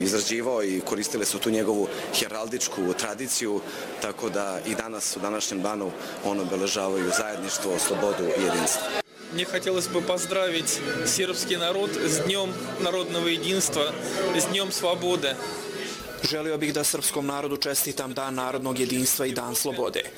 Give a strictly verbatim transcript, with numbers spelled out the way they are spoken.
izrađivao i koristile su tu njegovu heraldičku tradiciju, tako da i danas u današnjem danu on obeležavaju zajedništvo, slobodu i jedinstvo. Мне хотелось бы поздравить сербский народ с Днем народного единства, с Днем свободы. Želio bih da srpskom narodu čestitam Dan narodnog jedinstva i Dan slobode.